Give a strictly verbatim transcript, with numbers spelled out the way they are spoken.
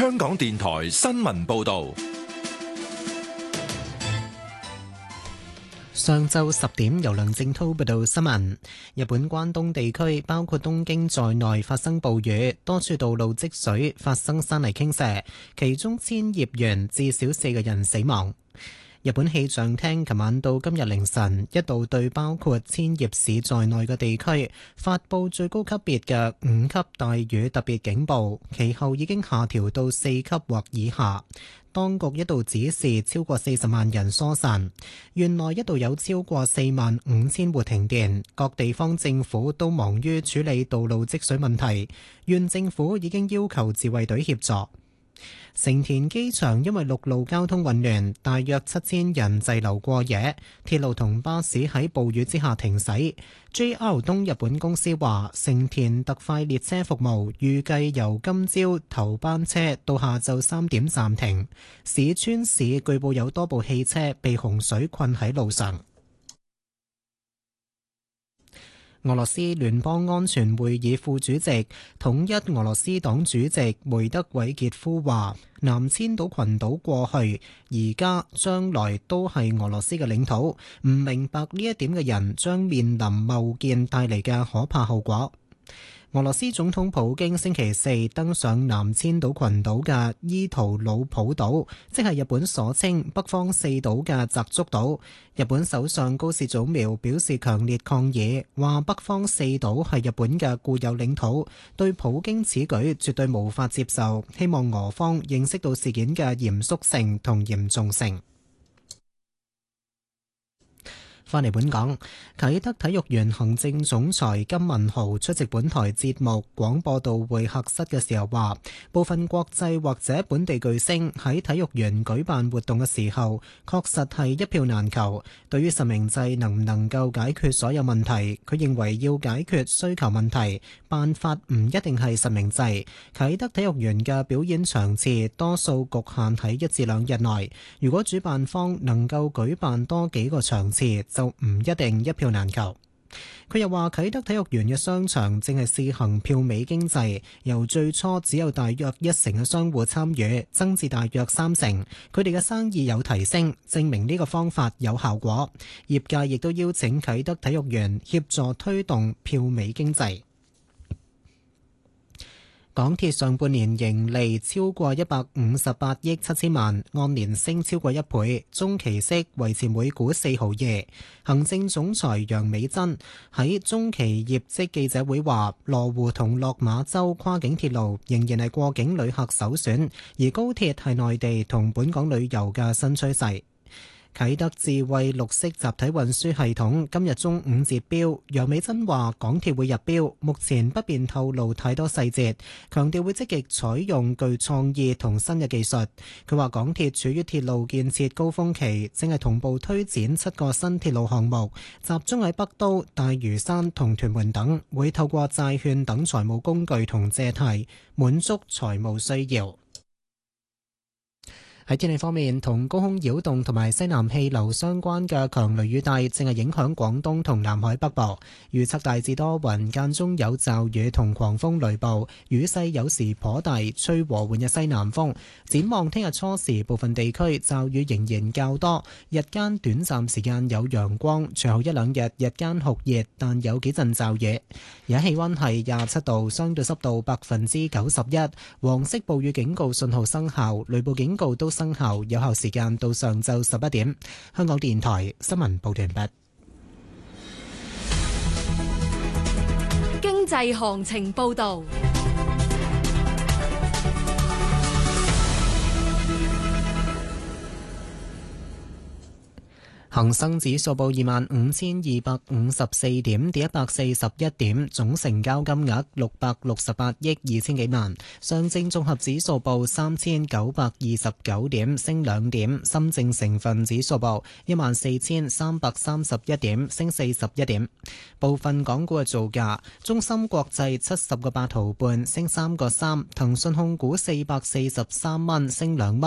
香港電台新聞報道。 上晝十點，由梁正滔報道新聞。日本關東地區包括東京在內發生暴雨，多處道路積水，發生山泥傾瀉，其中千葉縣至少四個人死亡。日本氣象廳琴晚到今日凌晨一度對包括千葉市在內嘅地區發布最高級別嘅五級大雨特別警報，其後已經下調到四級或以下。當局一度指示超過四十萬人疏散，縣內一度有超過四萬五千戶停電，各地方政府都忙於處理道路積水問題，縣政府已經要求自衛隊協助。成田機場因為陸路交通混亂，大約七千人滯留過夜，鐵路同巴士喺暴雨之下停駛。J R 東日本公司話，成田特快列車服務預計由今朝頭班車到下晝三點暫停。市川市據報有多部汽車被洪水困喺路上。俄羅斯聯邦安全會議副主席、統一俄羅斯黨主席梅德韋傑夫話，南千島群島過去、而家、將來都係俄羅斯嘅領土，唔明白呢一點嘅人將面臨貿建帶嚟嘅可怕後果。俄羅斯總統普京星期四登上南千島群島嘅伊圖魯普島，即係日本所稱北方四島嘅澤竹島。日本首相高市早苗表示強烈抗議，話北方四島係日本嘅固有領土，對普京此舉絕對無法接受，希望俄方認識到事件嘅嚴肅性同嚴重性。翻嚟本港，啟德體育園行政總裁金文豪出席本台節目廣播道會客室嘅時候話，部分國際或者本地巨星喺體育園舉辦活動嘅時候，確實係一票難求。對於實名制能唔能夠解決所有問題，佢認為要解決需求問題，辦法唔一定係實名制。啟德體育園嘅表演場次多數局限喺一至兩日內，如果主辦方能夠舉辦多幾個場次，就唔一定一票難求。佢又話，啟德體育園嘅商場正係試行票尾經濟，由最初只有大約一成嘅商戶參與，增至大約三成。佢哋嘅生意有提升，證明呢個方法有效果。業界亦都邀請啟德體育園協助推動票尾經濟。港鐵上半年盈利超過一百五十八億七千萬，按年升超過一倍，中期息維持每股四毫二。行政總裁楊美珍喺中期業績記者會話，羅湖同落馬洲跨境鐵路仍然係過境旅客首選，而高鐵係內地同本港旅遊嘅新趨勢。啟德智慧綠色集體運輸系統今日中午截標，楊美珍話港鐵會入標，目前不便透露太多細節，強調會積極採用具創意同新嘅技術。佢話港鐵處於鐵路建設高峰期，正係同步推展七個新鐵路項目，集中喺北都、大嶼山同屯門等，會透過債券等財務工具同借貸滿足財務需要。喺天氣方面，同高空擾動同埋西南氣流相關嘅強雷雨帶正係影響廣東同南海北部，預測大致多雲，間中有驟雨同狂風雷暴，雨勢有時頗大，吹和緩嘅西南風。展望聽日初時，部分地區驟雨仍然較多，日間短暫時間有陽光，隨後一兩日日間酷熱，但有幾陣驟雨。而家氣溫係廿七度，相對濕度百分之九十一，黃色暴雨警告信號生效，雷暴警告都生效，有效時間到上晝十一點。香港電台新聞報道完畢。 經濟行情報道。 恒生指數報二萬五千二百五十四點，跌一百四十一點，總成交金額六百六十八億二千幾萬。上證綜合指數報三千九百二十九點，升兩點。深證成分指數報一萬四千三百三十一點，升四十一點。部分港股嘅造價：中芯國際七十個八毫半，升三個三；騰訊控股四百四十三蚊，升兩蚊。